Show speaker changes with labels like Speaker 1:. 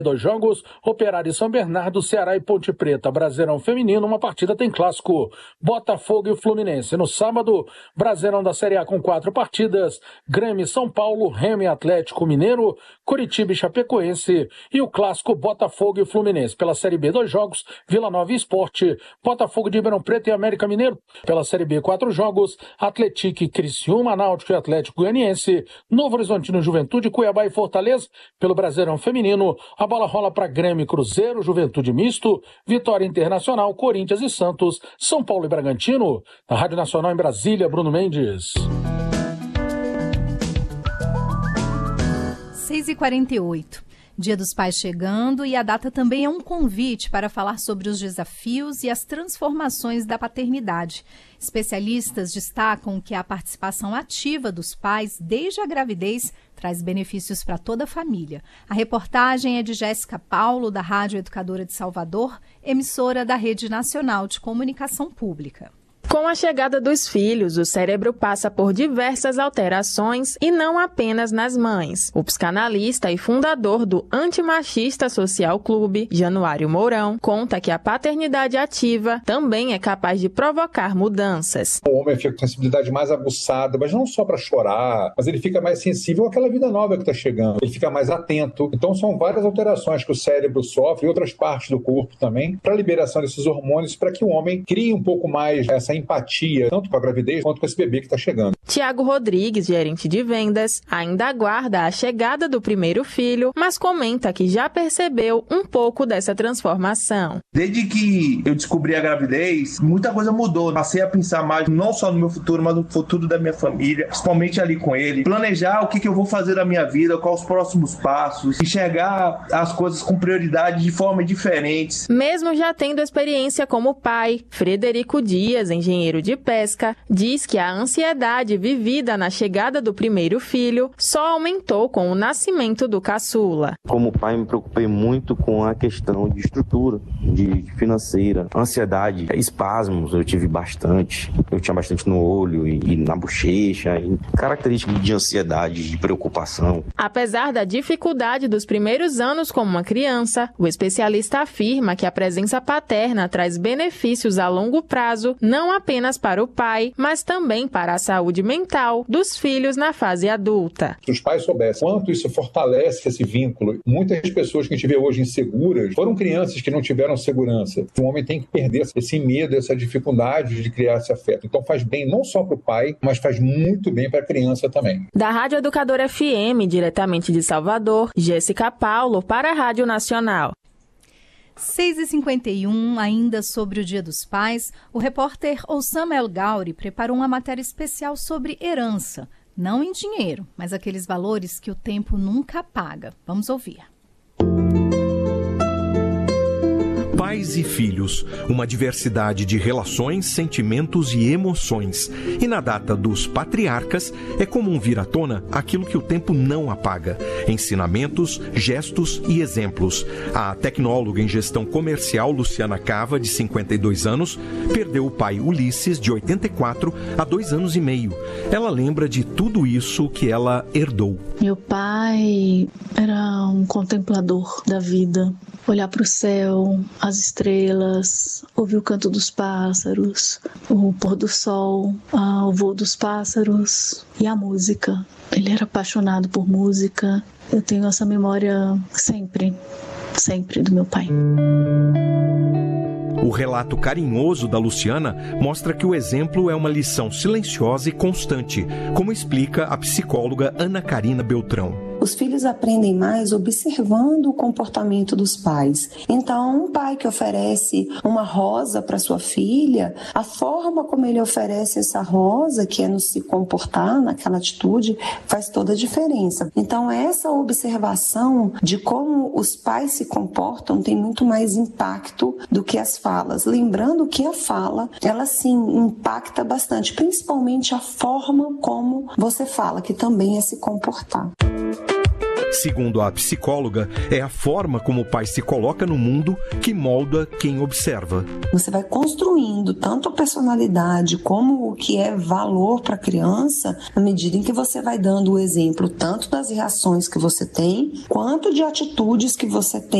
Speaker 1: 2 jogos, Operário e São Bernardo, Ceará e Ponte Preta. Brasileirão feminino, uma partida tem clássico. Botafogo e Fluminense. No sábado, Brasileirão da Série A com 4 partidas. Grêmio e São Paulo, Remo e Atlético Mineiro, Curitiba e Chapecoense. E o clássico Botafogo e Fluminense. Pela Série B, 2 jogos, Vila Nova e Sport, Botafogo de Ribeirão Preto e América Mineiro. Pela Série B, 4 jogos, Atlético e Criciúma, Náutico e Atlético Goianiense, Novo Horizontino e Juventude, Cuiabá e Fortaleza. Pelo Brasileirão feminino, a bola rola para Grêmio e Cruzeiro, Juventude Misto, Vitória Internacional, Corinthians e Santos, São Paulo e Bragantino. Na Rádio Nacional em Brasília, Bruno Mendes.
Speaker 2: 6h48. Dia dos Pais chegando e a data também é um convite para falar sobre os desafios e as transformações da paternidade. Especialistas destacam que a participação ativa dos pais desde a gravidez traz benefícios para toda a família. A reportagem é de Jéssica Paulo, da Rádio Educadora de Salvador, emissora da Rede Nacional de Comunicação Pública.
Speaker 3: Com a chegada dos filhos, o cérebro passa por diversas alterações e não apenas nas mães. O psicanalista e fundador do Antimachista Social Clube, Januário Mourão, conta que a paternidade ativa também é capaz de provocar mudanças.
Speaker 4: O homem fica com a sensibilidade mais aguçada, mas não só para chorar, mas ele fica mais sensível àquela vida nova que está chegando. Ele fica mais atento. Então são várias alterações que o cérebro sofre e outras partes do corpo também para a liberação desses hormônios, para que o homem crie um pouco mais essa empatia, tanto com a gravidez quanto com esse bebê que está chegando.
Speaker 3: Tiago Rodrigues, gerente de vendas, ainda aguarda a chegada do primeiro filho, mas comenta que já percebeu um pouco dessa transformação.
Speaker 5: Desde que eu descobri a gravidez, muita coisa mudou. Passei a pensar mais não só no meu futuro, mas no futuro da minha família, principalmente ali com ele. Planejar o que eu vou fazer na minha vida, quais os próximos passos, enxergar as coisas com prioridade de forma diferentes.
Speaker 3: Mesmo já tendo experiência como pai, Frederico Dias, engenheiro de pesca, diz que a ansiedade vivida na chegada do primeiro filho só aumentou com o nascimento do caçula.
Speaker 6: Como pai, me preocupei muito com a questão de estrutura, de financeira, ansiedade, espasmos, eu tive bastante. Eu tinha bastante no olho e na bochecha, e características de ansiedade, de preocupação.
Speaker 3: Apesar da dificuldade dos primeiros anos como uma criança, o especialista afirma que a presença paterna traz benefícios a longo prazo, não apenas para o pai, mas também para a saúde mental dos filhos na fase adulta.
Speaker 4: Se os pais soubessem quanto isso fortalece esse vínculo, muitas pessoas que a gente vê hoje inseguras foram crianças que não tiveram segurança. O homem tem que perder esse medo, essa dificuldade de criar esse afeto. Então faz bem não só para o pai, mas faz muito bem para a criança também.
Speaker 3: Da Rádio Educadora FM, diretamente de Salvador, Jéssica Paulo para a Rádio Nacional.
Speaker 2: 6h51, ainda sobre o Dia dos Pais, o repórter Oussama El Gauri preparou uma matéria especial sobre herança. Não em dinheiro, mas aqueles valores que o tempo nunca paga. Vamos ouvir.
Speaker 7: Pais e filhos, uma diversidade de relações, sentimentos e emoções. E na data dos patriarcas, é comum vir à tona aquilo que o tempo não apaga. Ensinamentos, gestos e exemplos. A tecnóloga em gestão comercial Luciana Cava, de 52 anos, perdeu o pai Ulisses, de 84, há 2 anos e meio. Ela lembra de tudo isso que ela herdou.
Speaker 8: Meu pai era um contemplador da vida. Olhar para o céu, as estrelas, ouvir o canto dos pássaros, o pôr do sol, o voo dos pássaros e a música. Ele era apaixonado por música. Eu tenho essa memória sempre do meu pai.
Speaker 7: O relato carinhoso da Luciana mostra que o exemplo é uma lição silenciosa e constante, como explica a psicóloga Ana Karina Beltrão.
Speaker 9: Os filhos aprendem mais observando o comportamento dos pais. Então, um pai que oferece uma rosa para sua filha, a forma como ele oferece essa rosa, que é no se comportar, naquela atitude, faz toda a diferença. Então, essa observação de como os pais se comportam tem muito mais impacto do que as falas. Lembrando que a fala, ela sim impacta bastante, principalmente a forma como você fala, que também é se comportar.
Speaker 7: Segundo a psicóloga, é a forma como o pai se coloca no mundo que molda quem observa.
Speaker 9: Você vai construindo tanto a personalidade como o que é valor para a criança à medida em que você vai dando o exemplo tanto das reações que você tem, quanto de atitudes que você tem